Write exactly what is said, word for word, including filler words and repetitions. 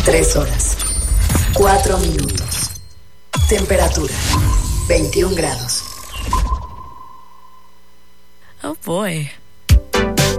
Tres horas. Cuatro minutos. Temperatura. veintiún grados. Oh boy.